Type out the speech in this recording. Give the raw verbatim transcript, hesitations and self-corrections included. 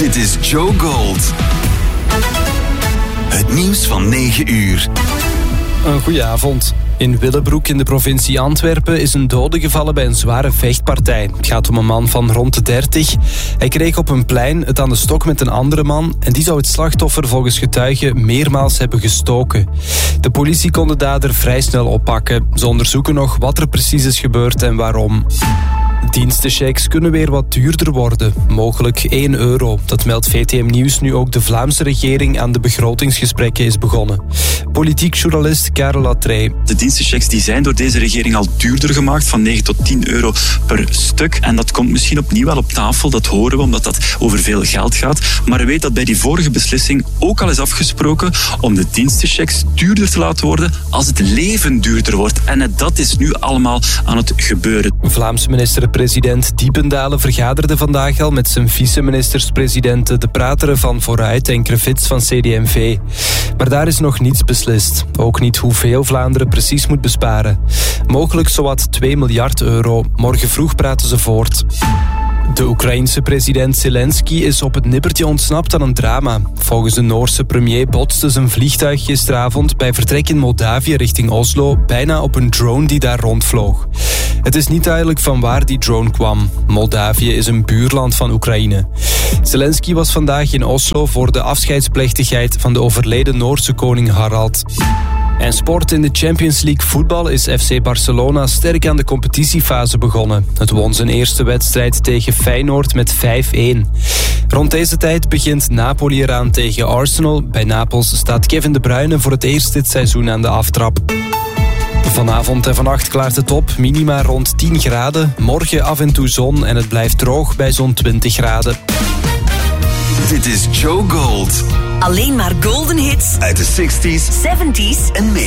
Dit is Joe Gold. Het nieuws van negen uur. Een goeie avond. In Willebroek in de provincie Antwerpen is een dode gevallen bij een zware vechtpartij. Het gaat om een man van rond de dertig. Hij kreeg op een plein het aan de stok met een andere man en die zou het slachtoffer volgens getuigen meermaals hebben gestoken. De politie kon de dader vrij snel oppakken. Ze onderzoeken nog wat er precies is gebeurd en waarom. Dienstenchecks kunnen weer wat duurder worden, mogelijk één euro. Dat meldt V T M Nieuws nu ook de Vlaamse regering aan de begrotingsgesprekken is begonnen. Politiek journalist Karel Latrey. De dienstenchecks die zijn door deze regering al duurder gemaakt, van negen tot tien euro per stuk. En dat komt misschien opnieuw wel op tafel, dat horen we, omdat dat over veel geld gaat. Maar u weet dat bij die vorige beslissing ook al is afgesproken om de dienstenchecks duurder te laten worden als het leven duurder wordt. En dat is nu allemaal aan het gebeuren. Vlaamse minister-president Diependalen vergaderde vandaag al met zijn vice-ministers-presidenten De Prateren van Vooruit en Crevits van C D M V. Maar daar is nog niets beslist. Ook niet hoeveel Vlaanderen precies moet besparen. Mogelijk zowat twee miljard euro. Morgen vroeg praten ze voort. De Oekraïense president Zelensky is op het nippertje ontsnapt aan een drama. Volgens de Noorse premier botste zijn vliegtuig gisteravond bij vertrek in Moldavië richting Oslo bijna op een drone die daar rondvloog. Het is niet duidelijk van waar die drone kwam. Moldavië is een buurland van Oekraïne. Zelensky was vandaag in Oslo voor de afscheidsplechtigheid van de overleden Noorse koning Harald. En sport in de Champions League voetbal is F C Barcelona sterk aan de competitiefase begonnen. Het won zijn eerste wedstrijd tegen Feyenoord met vijf-een. Rond deze tijd begint Napoli eraan tegen Arsenal. Bij Napels staat Kevin De Bruyne voor het eerst dit seizoen aan de aftrap. Vanavond en vannacht klaart het op, minima rond tien graden. Morgen af en toe zon en het blijft droog bij zo'n twintig graden. Dit is Joe Gold. Alleen maar golden hits Uit de zestig's zeventig's en